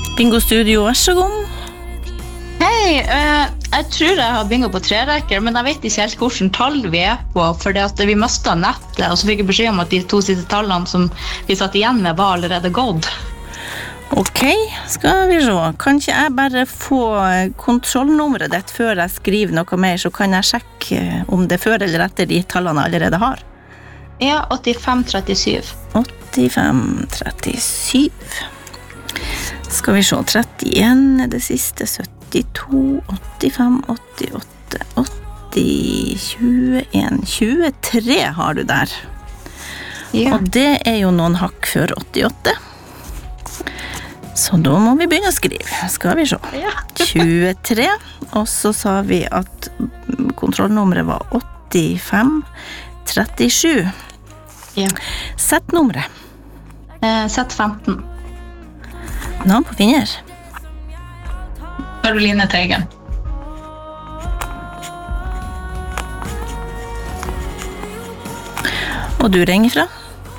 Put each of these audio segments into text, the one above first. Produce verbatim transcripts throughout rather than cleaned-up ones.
Bingo Studio, vær så god. Hei, uh, jeg tror jeg har bingo på tre rekker, men jeg vet ikke helt hvilken tall vi er på, fordi at vi mistet nettet, og så fikk jeg beskjed om at de to siste tallene som vi satt igjen med var allerede gått. Ok, skal vi se. Kan ikke jeg bare få kontrollnummeret ditt før jeg skriver noe mer, så kan jeg sjekke om det er før eller etter de tallene jeg allerede har? Ja, åttifem trettisju. åttifem trettisju. Skal vi se, trettien er det siste, syttito, åttifem, åttiåtte, åtti, tjueen, tjuetre har du der. Ja. Og det er jo noen hakk før åttiåtte. Så da må vi begynne å skrive, skal vi se. Ja. tjuetre, og så sa vi at kontrollnummeret var åttifem trettisju. Ja. Sett nummeret. Eh, sett femten. Navn på finner. Karoline Teigen. Og du ringer fra?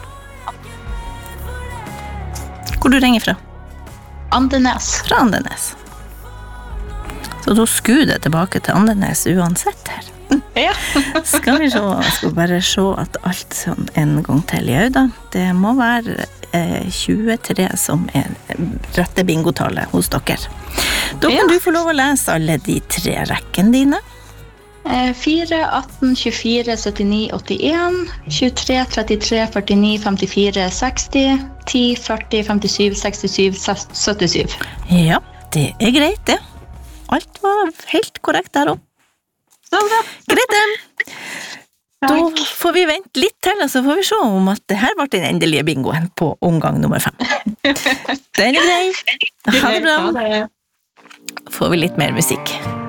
Hvor du ringer fra? Andenes. Fra Andenes. Så da skulle det tilbake til Andenes uansett her. Ja. Skal vi se, jeg skal bare se at alt sånn en gang til i øyda. Det må være eh, tjuetre som er rette bingotallet hos dere. Da kan ja. Du få lov å lese alle de tre rekkene dine. Eh, fire, atten, tjuefire, syttini, åttien, tjuetre, trettitre, førtini, femtifire, seksti, ti, førti, femtisju, sekstisju, syttisju. Ja, det er greit det. Alt var helt korrekt der også. Greit det. Da får vi vente litt til, og så får vi se om at det her ble den endelige bingoen på omgang nummer fem. Den er grei. Ha det bra. Får vi litt mer musikk.